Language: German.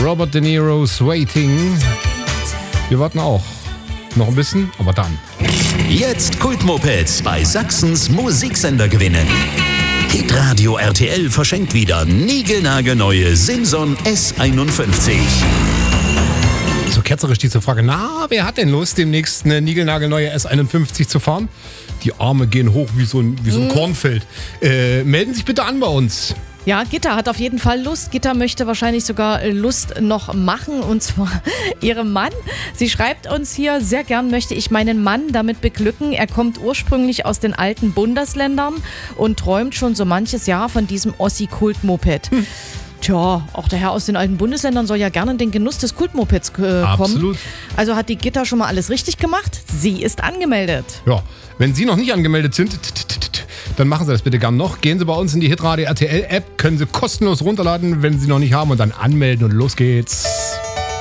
Robert De Niro's Waiting. Wir warten auch. Noch ein bisschen, aber dann. Jetzt Kultmopeds bei Sachsens Musiksender gewinnen. Hitradio RTL verschenkt wieder niegelnagelneue Simson S51. So ketzerisch diese Frage, wer hat denn Lust, demnächst eine niegelnagelneue S51 zu fahren? Die Arme gehen hoch wie so ein Kornfeld. Melden sich bitte an bei uns. Ja, Gitta hat auf jeden Fall Lust. Gitta möchte wahrscheinlich sogar Lust noch machen, und zwar ihrem Mann. Sie schreibt uns hier, sehr gern möchte ich meinen Mann damit beglücken. Er kommt ursprünglich aus den alten Bundesländern und träumt schon so manches Jahr von diesem Ossi-Kult-Moped. Tja, auch der Herr aus den alten Bundesländern soll ja gerne in den Genuss des Kultmopeds kommen. Absolut. Also hat die Gitta schon mal alles richtig gemacht. Sie ist angemeldet. Ja, wenn Sie noch nicht angemeldet sind, dann machen Sie das bitte gern noch. Gehen Sie bei uns in die Hitradio RTL App, können Sie kostenlos runterladen, wenn Sie noch nicht haben, und dann anmelden und los geht's.